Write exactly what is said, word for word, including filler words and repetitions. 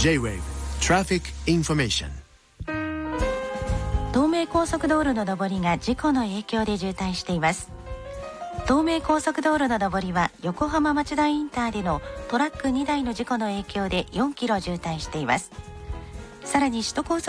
J-Wave Traffic Information。 東名高速道路の上りが事故の影響で渋滞しています。東名高速道路の上りは横浜町田インターでのトラックにだいの事故の影響でよんキロ渋滞しています。さらに首都高速